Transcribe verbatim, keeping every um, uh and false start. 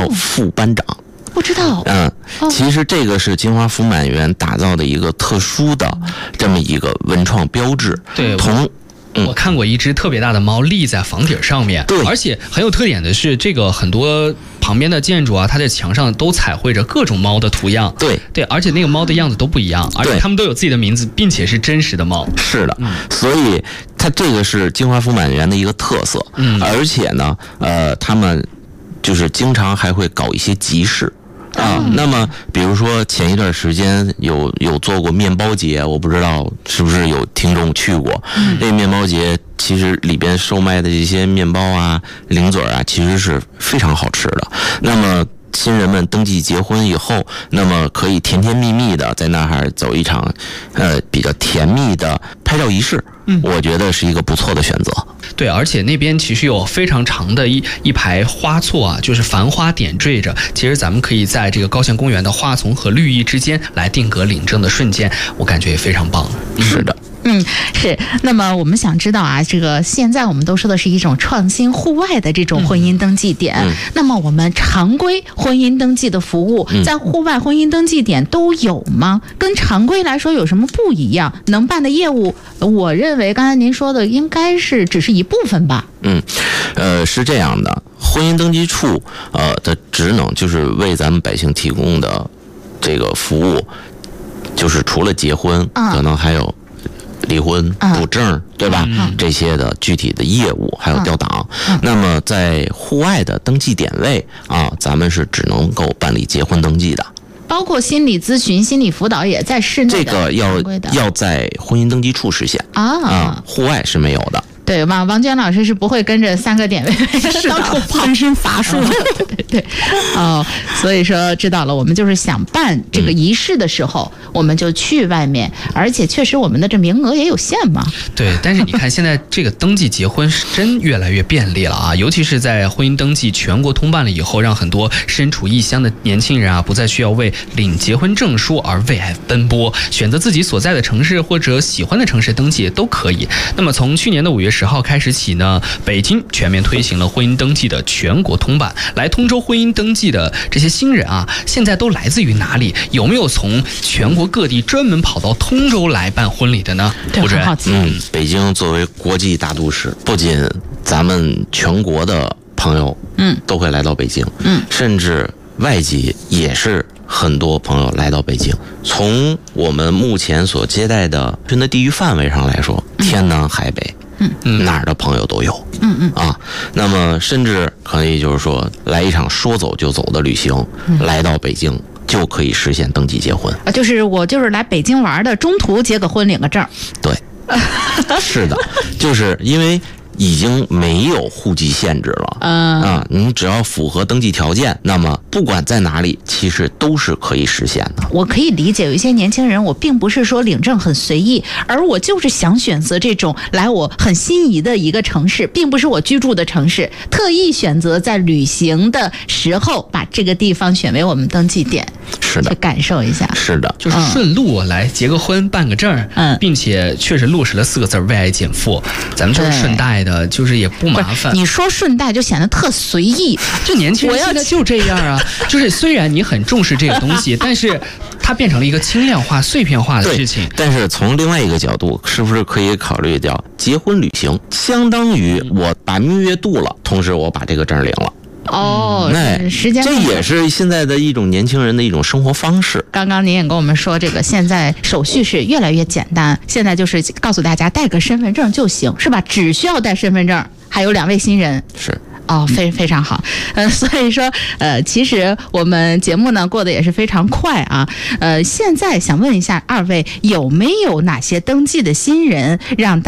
叫副班长。 不知道。 嗯，其实这个是金华福满园打造的一个特殊的这么一个文创标志。 对， 同。 嗯、我看过一只特别大的猫立在房顶上面， 对， 而且很有特点的是，这个很多旁边的建筑啊，它在墙上都彩绘着各种猫的图样， 对对，而且那个猫的样子都不一样，而且它们都有自己的名字，并且是真实的猫。 是的， 嗯、 所以它这个是金华福满园的一个特色， 嗯， 而且呢，呃，他们就是经常还会搞一些集市。啊，那么比如说前一段时间有有做过面包节，我不知道是不是有听众去过。嗯、这面包节其实里边售卖的这些面包啊、零嘴啊，其实是非常好吃的。那么新人们登记结婚以后，那么可以甜甜蜜蜜的在那儿走一场，呃，比较甜蜜的拍照仪式。嗯，我觉得是一个不错的选择。 对，而且那边其实有非常长的一一排花错啊，就是繁花点缀着。其实咱们可以在这个高县公园的花丛和绿意之间来定格领证的瞬间，我感觉也非常棒。 是的。 嗯，是。那么我们想知道啊，这个现在我们都说的是一种创新户外的这种婚姻登记点。嗯、那么我们常规婚姻登记的服务，嗯、在户外婚姻登记点都有吗？跟常规来说有什么不一样？能办的业务，我认为刚才您说的应该是只是一部分吧。 嗯，呃，是这样的，婚姻登记处呃的职能就是为咱们百姓提供的这个服务，就是除了结婚，嗯、可能还有。离婚、补证，对吧？嗯、这些的具体的业务还有调档。嗯、那么在户外的登记点位啊，咱们是只能够办理结婚登记的。 包括心理咨询、心理辅导也在室内的。 这个要要在婚姻登记处实现啊， 啊，户外是没有的。 对，王王娟老师是不会跟着三个点位到处分身乏术。 对对对，哦，所以说知道了，我们就是想办这个仪式的时候，嗯、我们就去外面，而且确实我们的这名额也有限嘛。 对，但是你看现在这个登记结婚是真越来越便利了啊，尤其是在婚姻登记全国通办了以后，让很多身处异乡的年轻人啊，不再需要为领结婚证书而为爱奔波，选择自己所在的城市或者喜欢的城市登记都可以。那么从去年的五月十号开始起呢，北京全面推行了婚姻登记的全国通办。来通州婚姻登记的这些新人啊，现在都来自于哪里？有没有从全国各地专门跑到通州来办婚礼的呢？ 对，很好奇。 嗯，北京作为国际大都市，不仅咱们全国的朋友，嗯，都会来到北京，嗯，甚至外籍也是很多朋友来到北京。从我们目前所接待的人的地域范围上来说，天南海北。嗯，哪儿的朋友都有，嗯嗯啊，那么甚至可以就是说，来一场说走就走的旅行，嗯、来到北京就可以实现登记结婚啊，就是我就是来北京玩的，中途结个婚领个证。 对，是的，就是因为已经没有户籍限制了，嗯啊，你只要符合登记条件，那么不管在哪里，其实都是可以实现的。 我可以理解，有一些年轻人，我并不是说领证很随意，而我就是想选择这种来我很心仪的一个城市，并不是我居住的城市，特意选择在旅行的时候把这个地方选为我们登记点， 是的， 去感受一下。 是的， 就是顺路来结个婚、办个证，嗯，并且确实落实了四个字“为爱减负”，咱们就是顺带的，就是也不麻烦。 你说顺带就显得特随意， 这年轻人现在就这样啊。就是虽然你很重视这个东西，但是它变成了一个轻量化、碎片化的事情。 但是从另外一个角度，是不是可以考虑掉结婚旅行，相当于我把蜜月度了，同时我把这个证领了。 哦， 那时间这也是现在的一种年轻人的一种生活方式。 刚刚您也跟我们说，这个现在手续是越来越简单，现在就是告诉大家带个身份证就行，是吧？只需要带身份证。还有两位新人是。 哦，非非常好，呃，所以说，呃，其实我们节目呢过得也是非常快啊，呃，现在想问一下二位，有没有哪些登记的新人让大